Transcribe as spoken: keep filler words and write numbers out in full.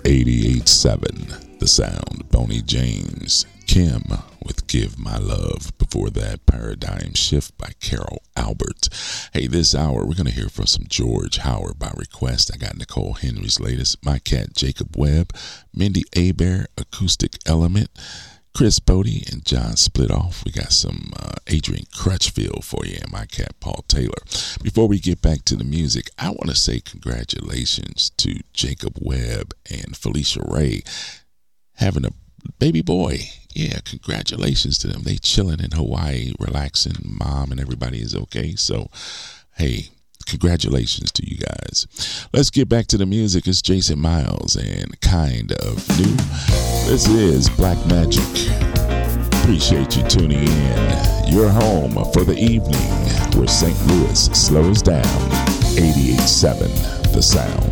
eighty-eight seven, The Sound. Boney James. Kim with Give My Love. Before that, Paradigm Shift by Carol Albert. Hey, this hour, we're going to hear from some George Howard by request. I got Nicole Henry's latest. My Cat Jacob Webb. Mindy Abair, Acoustic Element. Chris Bodie and John Splitoff. We got some uh, Adrian Crutchfield for you and My Cat Paul Taylor. Before we get back to the music, I want to say congratulations to Jacob Webb and Felicia Ray having a baby boy. Yeah, congratulations to them. They chilling in Hawaii, relaxing. Mom and everybody is okay. So, hey, congratulations to you guys. Let's get back to the music. It's Jason Miles and Kind of New. This is Black Magic. Appreciate you tuning in. You're home for the evening where Saint Louis slows down. eighty-eight seven, The Sound.